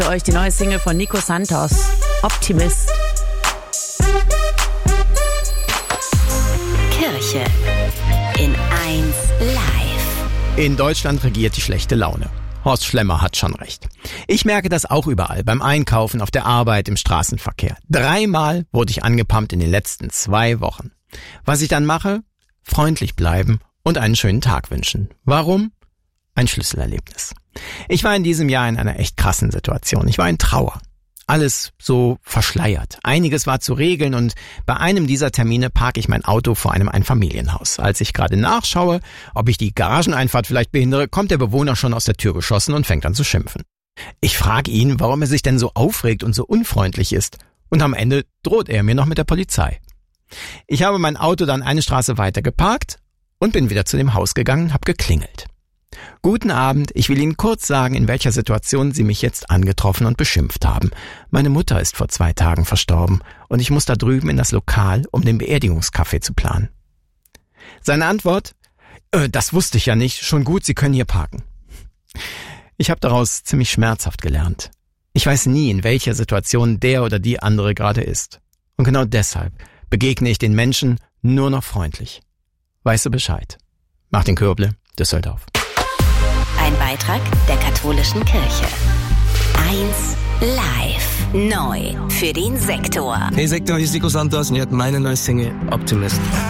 Für euch die neue Single von Nico Santos, Optimist. Kirche in 1 Live. In Deutschland regiert die schlechte Laune. Horst Schlemmer hat schon recht. Ich merke das auch überall, beim Einkaufen, auf der Arbeit, im Straßenverkehr. 3-mal wurde ich angepumpt in den letzten 2 Wochen. Was ich dann mache? Freundlich bleiben und einen schönen Tag wünschen. Warum? Ein Schlüsselerlebnis. Ich war in diesem Jahr in einer echt krassen Situation. Ich war in Trauer. Alles so verschleiert. Einiges war zu regeln und bei einem dieser Termine parke ich mein Auto vor einem Einfamilienhaus. Als ich gerade nachschaue, ob ich die Garageneinfahrt vielleicht behindere, kommt der Bewohner schon aus der Tür geschossen und fängt an zu schimpfen. Ich frage ihn, warum er sich denn so aufregt und so unfreundlich ist. Und am Ende droht er mir noch mit der Polizei. Ich habe mein Auto dann eine Straße weiter geparkt und bin wieder zu dem Haus gegangen, habe geklingelt. Guten Abend, ich will Ihnen kurz sagen, in welcher Situation Sie mich jetzt angetroffen und beschimpft haben. Meine Mutter ist vor 2 Tagen verstorben und ich muss da drüben in das Lokal, um den Beerdigungskaffee zu planen. Seine Antwort? Das wusste ich ja nicht, schon gut, Sie können hier parken. Ich habe daraus ziemlich schmerzhaft gelernt. Ich weiß nie, in welcher Situation der oder die andere gerade ist. Und genau deshalb begegne ich den Menschen nur noch freundlich. Weißt du Bescheid? Martin Kürble, Düsseldorf. Ein Beitrag der katholischen Kirche. 1 Live. Neu für den Sektor. Hey Sektor, hier ist Nico Santos und ihr habt meine neue Single Optimist.